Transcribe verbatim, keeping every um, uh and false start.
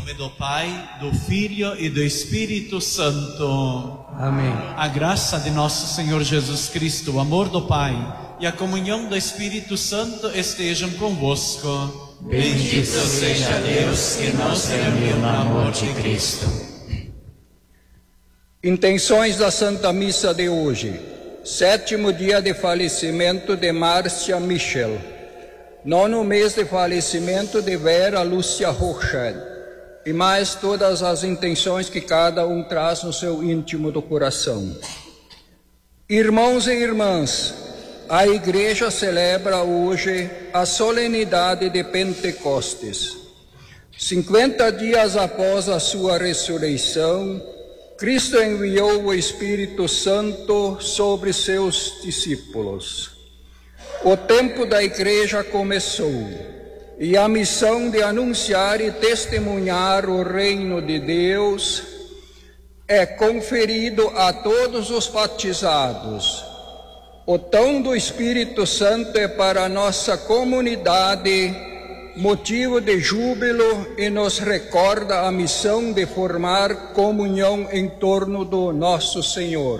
nome do Pai, do Filho e do Espírito Santo. Amém. A graça de nosso Senhor Jesus Cristo, o amor do Pai e a comunhão do Espírito Santo estejam convosco. Bendito seja Deus que nos reuniu no amor de Cristo. Intenções da Santa Missa de hoje. Sétimo dia de falecimento de Márcia Michel. Nono mês de falecimento de Vera Lúcia Rochet. E mais todas as intenções que cada um traz no seu íntimo do coração. Irmãos e irmãs, a Igreja celebra hoje a solenidade de Pentecostes. cinquenta dias após a sua ressurreição, Cristo enviou o Espírito Santo sobre seus discípulos. O tempo da Igreja começou, e a missão de anunciar e testemunhar o reino de Deus é conferido a todos os batizados. O dom do Espírito Santo é para a nossa comunidade motivo de júbilo e nos recorda a missão de formar comunhão em torno do nosso Senhor.